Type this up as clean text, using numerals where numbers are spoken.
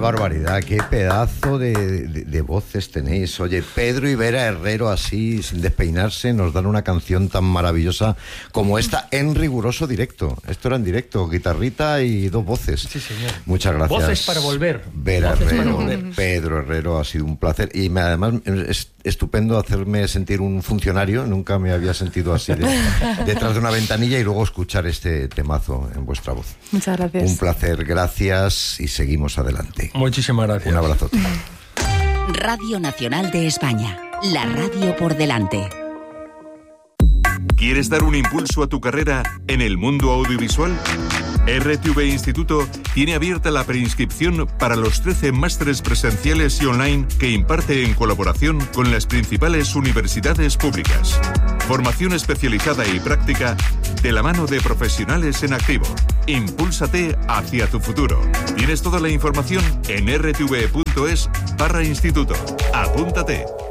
barbaridad! ¡Qué pedazo de voces tenéis! Oye, Pedro y Vera Herrero, así, sin despeinarse, nos dan una canción tan maravillosa como esta en riguroso directo. Esto era en directo, guitarrita y dos voces. Sí, señor. Muchas gracias. Voces para volver. Vera Voces Herrero, para volver. Pedro Herrero, ha sido un placer. Y además es estupendo hacerme sentir un funcionario. Nunca me había sentido así detrás de una ventanilla y luego escuchar este temazo en vuestra voz. Muchas gracias. Un placer, gracias y seguimos adelante. Muchísimas gracias. Un abrazote. Radio Nacional de España, la radio por delante. ¿Quieres dar un impulso a tu carrera en el mundo audiovisual? RTV Instituto tiene abierta la preinscripción para los 13 másteres presenciales y online que imparte en colaboración con las principales universidades públicas. Formación especializada y práctica de la mano de profesionales en activo. Impúlsate hacia tu futuro. Tienes toda la información en rtv.es/instituto. Apúntate.